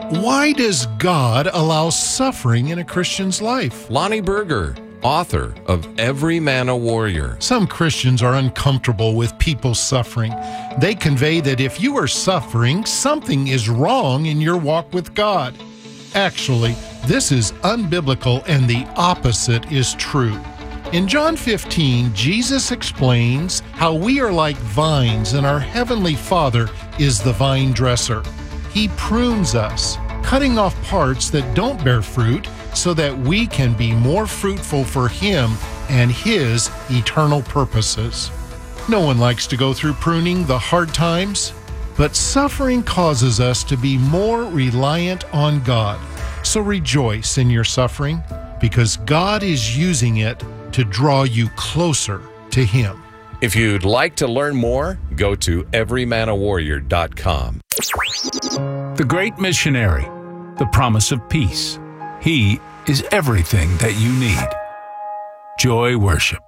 Why does God allow suffering in a Christian's life? Lonnie Berger, author of Every Man a Warrior. Some Christians are uncomfortable with people suffering. They convey that if you are suffering, something is wrong in your walk with God. Actually, this is unbiblical and the opposite is true. In John 15, Jesus explains how we are like vines and our Heavenly Father is the vine dresser. He prunes us, cutting off parts that don't bear fruit so that we can be more fruitful for Him and His eternal purposes. No one likes to go through pruning the hard times, but suffering causes us to be more reliant on God. So rejoice in your suffering because God is using it to draw you closer to Him. If you'd like to learn more, go to everymanawarrior.com. The Great Missionary, the promise of peace. He is everything that you need. Joy Worship.